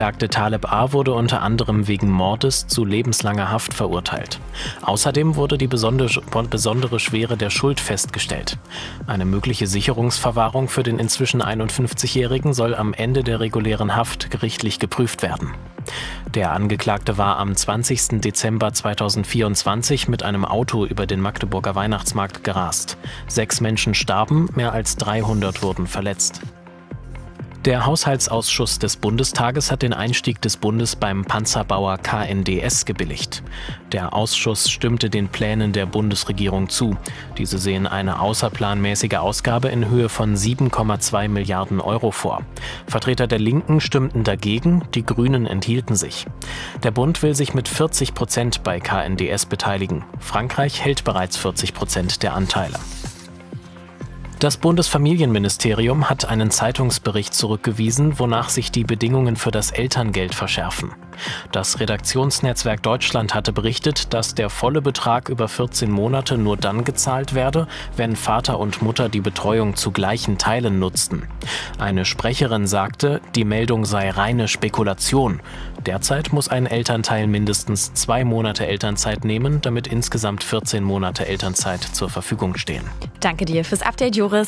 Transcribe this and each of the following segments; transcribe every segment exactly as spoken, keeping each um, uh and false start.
Der Taleb A. wurde unter anderem wegen Mordes zu lebenslanger Haft verurteilt. Außerdem wurde die besondere, besondere Schwere der Schuld festgestellt. Eine mögliche Sicherungsverwahrung für den inzwischen einundfünfzigjährigen soll am Ende der regulären Haft gerichtlich geprüft werden. Der Angeklagte war am zwanzigsten Dezember zweitausendvierundzwanzig mit einem Auto über den Magdeburger Weihnachtsmarkt gerast. Sechs Menschen starben, mehr als dreihundert wurden verletzt. Der Haushaltsausschuss des Bundestages hat den Einstieg des Bundes beim Panzerbauer K N D S gebilligt. Der Ausschuss stimmte den Plänen der Bundesregierung zu. Diese sehen eine außerplanmäßige Ausgabe in Höhe von sieben Komma zwei Milliarden Euro vor. Vertreter der Linken stimmten dagegen, die Grünen enthielten sich. Der Bund will sich mit vierzig Prozent bei K N D S beteiligen. Frankreich hält bereits vierzig Prozent der Anteile. Das Bundesfamilienministerium hat einen Zeitungsbericht zurückgewiesen, wonach sich die Bedingungen für das Elterngeld verschärfen. Das Redaktionsnetzwerk Deutschland hatte berichtet, dass der volle Betrag über vierzehn Monate nur dann gezahlt werde, wenn Vater und Mutter die Betreuung zu gleichen Teilen nutzten. Eine Sprecherin sagte, die Meldung sei reine Spekulation. Derzeit muss ein Elternteil mindestens zwei Monate Elternzeit nehmen, damit insgesamt vierzehn Monate Elternzeit zur Verfügung stehen. Danke dir fürs Update, Joris.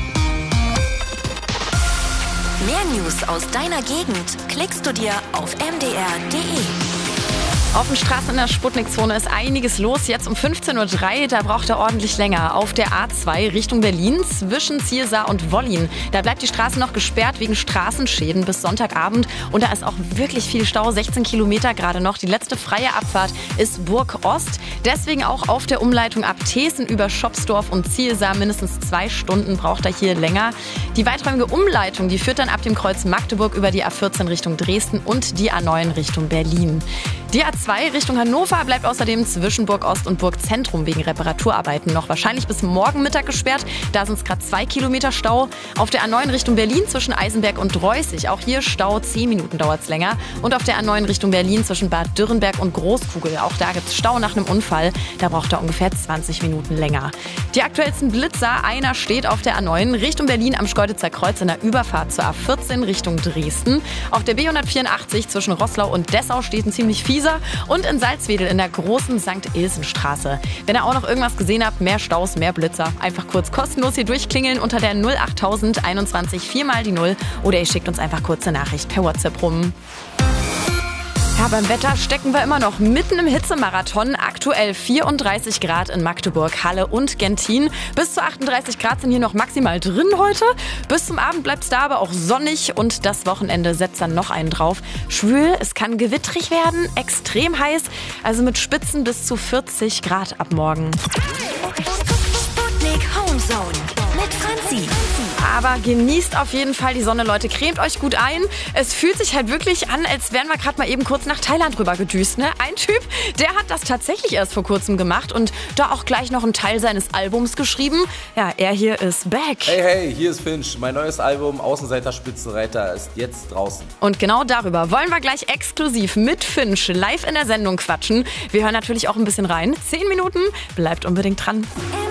Mehr News aus deiner Gegend klickst du dir auf m d r punkt d e. Auf den Straßen in der Sputnik-Zone ist einiges los. Jetzt um fünfzehn Uhr drei, da braucht er ordentlich länger. Auf der A zwei Richtung Berlin zwischen Ziersar und Wollin. Da bleibt die Straße noch gesperrt wegen Straßenschäden bis Sonntagabend. Und da ist auch wirklich viel Stau, sechzehn Kilometer gerade noch. Die letzte freie Abfahrt ist Burg Ost. Deswegen auch auf der Umleitung ab Thesen über Schopsdorf und Ziersar. Mindestens zwei Stunden braucht er hier länger. Die weiträumige Umleitung, die führt dann ab dem Kreuz Magdeburg über die A vierzehn Richtung Dresden und die A neun Richtung Berlin. Die A zwei Richtung Hannover bleibt außerdem zwischen Burg Ost und Burg Zentrum wegen Reparaturarbeiten noch wahrscheinlich bis morgen Mittag gesperrt. Da sind es gerade zwei Kilometer Stau. Auf der A neun Richtung Berlin zwischen Eisenberg und Reußig. Auch hier Stau, zehn Minuten dauert es länger. Und auf der A neun Richtung Berlin zwischen Bad Dürrenberg und Großkugel. Auch da gibt es Stau nach einem Unfall. Da braucht er ungefähr zwanzig Minuten länger. Die aktuellsten Blitzer. Einer steht auf der A neun Richtung Berlin am Schkeuditzer Kreuz in der Überfahrt zur A vierzehn Richtung Dresden. Auf der B hundertvierundachtzig zwischen Roßlau und Dessau steht ein ziemlich fieser. Und in Salzwedel in der großen Sankt Ilsen-Straße. Wenn ihr auch noch irgendwas gesehen habt, mehr Staus, mehr Blitzer, einfach kurz kostenlos hier durchklingeln unter der null achttausend einundzwanzig vier mal die null oder ihr schickt uns einfach kurze Nachricht per WhatsApp rum. Ja, beim Wetter stecken wir immer noch mitten im Hitzemarathon. Aktuell vierunddreißig Grad in Magdeburg, Halle und Gentin. Bis zu achtunddreißig Grad sind hier noch maximal drin heute. Bis zum Abend bleibt es da aber auch sonnig und das Wochenende setzt dann noch einen drauf. Schwül, es kann gewittrig werden, extrem heiß, also mit Spitzen bis zu vierzig Grad ab morgen. Sputnik Homezone mit Franzi. Aber genießt auf jeden Fall die Sonne, Leute. Cremt euch gut ein. Es fühlt sich halt wirklich an, als wären wir gerade mal eben kurz nach Thailand rüber gedüst. Ne? Ein Typ, der hat das tatsächlich erst vor kurzem gemacht und da auch gleich noch einen Teil seines Albums geschrieben. Ja, er hier ist back. Hey, hey, hier ist Finch. Mein neues Album Außenseiter Spitzenreiter ist jetzt draußen. Und genau darüber wollen wir gleich exklusiv mit Finch live in der Sendung quatschen. Wir hören natürlich auch ein bisschen rein. Zehn Minuten, bleibt unbedingt dran.